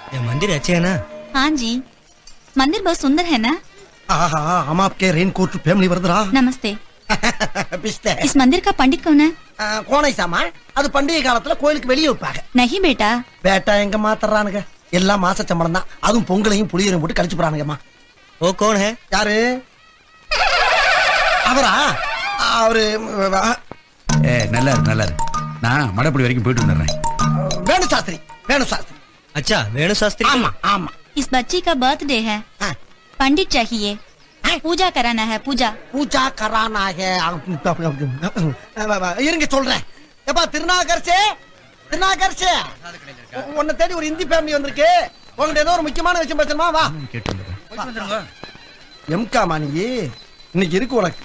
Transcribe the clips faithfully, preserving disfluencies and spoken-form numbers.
ये मंदिर अच्छे है ना? हाँ जी, मंदिर बहुत सुंदर है ना? हम आपके रेनकोट फैमिली वर्दरा। नमस्ते। इस मंदिर का पंडित कौन है? கோணை சாமா அது பண்டிகை காலத்துல கோயிலுக்கு வெளியே வைப்பாங்க. नहीं बेटा। பேட்டா எங்க மாத்தறானுங்க? எல்லாம் மாச சம்பளம் தான். அதுவும் பொங்கலையும் புளியரையும் போட்டு கழிச்சு போறானுங்கம்மா. वो कौन है? யாரு? அவரா? அவரு ஏ நல்லா இரு நல்லா இரு. நான் மடப்படி வரைக்கும் போயிட்டு வந்துடுறேன். வேணு சாஸ்திரி வேணு சாஸ்திரி. अच्छा वेणु शास्त्री। ஆமா ஆமா. इस बच्ची का बर्थडे है, पंडित चाहिए, पूजा कराना है। पूजा பூஜா கரானாக இருங்க சொல்றேன். எப்பா திருநாகர்சே திருநாகர்சே உன்னை தேடி ஒரு இந்தி ஃபேமிலி வந்திருக்கு. உங்கள்ட்ட ஏதோ ஒரு முக்கியமான விஷயம் பேசணுமா? வா கேட்டு வந்துடுறேன். எம்கா மாணி இன்னைக்கு இருக்கு உனக்கு.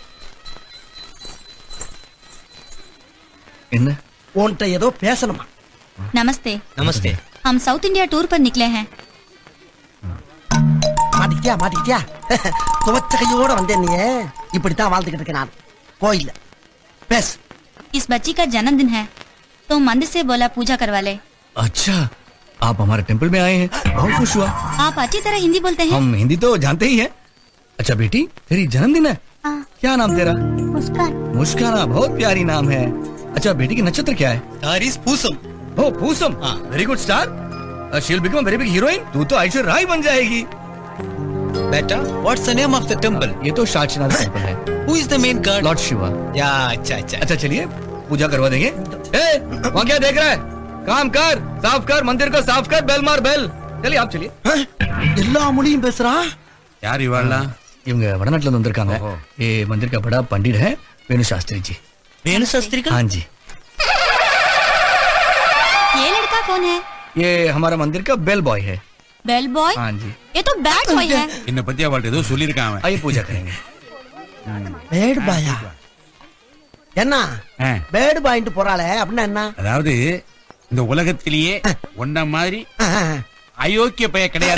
என்ன உன்கிட்ட ஏதோ பேசணுமா? नमस्ते। नमस्ते। हम साउथ इंडिया टूर पर निकले हैं। மாட்டிக்கிட்டியா மாட்டிக்கிட்டியா? துவச்ச கையோட வந்தேன். நீ இப்படித்தான் வாழ்ந்துகிட்டு இருக்க. நான் கோயில்ல பேச. इस बच्ची का जन्मदिन है तो मंदिर से बोला पूजा करवा ले। अच्छा आप हमारे टेम्पल में आए हैं, बहुत खुश हुआ। आप अच्छी तरह हिंदी बोलते हैं। हम हिंदी तो जानते ही हैं। अच्छा बेटी तेरी जन्मदिन है, क्या नाम तेरा? मुस्कान। मुस्काना, बहुत प्यारी नाम है। अच्छा बेटी की नक्षत्र क्या है? तारीस पूसम। ओ Poosam, very good star. She will become very big heroine. तू तो ऐश्वर्या राय बन जाएगी। बेटा what's the name of the temple? ये तो शाचनाथ टेम्पल है। Who is the main God? Lord Shiva. या अच्छा अच्छा अच्छा चलिए पूजा करवा देंगे। ए, वहाँ क्या देख रहा है? काम कर, साफ कर, मंदिर को साफ कर, बेल मार बेल। चलिए आप चलिए। எல்லா மொழியும் பேசுறான். यार इवाला இவங்க வடநாட்டுல இருந்து வந்திருக்காங்க. ये मंदिर का बड़ा पंडित है वेणु शास्त्री जी। वेणु शास्त्री का? हाँ जी। ये लड़का कौन है? ये हमारा मंदिर का बेल बॉय है। Bell boy? हाँ जी। ये तो बैड बॉय है। என்ன பத்தி அவள்கிட்ட ஏதோ சொல்லியிருக்கான் அவன். आइए पूजा करेंगे। பேட் பாயா? என்ன பேட் பாயிண்ட் போறாளே அப்படின்னா என்ன? அதாவது இந்த உலகத்திலேயே ஒன்ன மாதிரி அயோக்கிய பைய கிடையாது.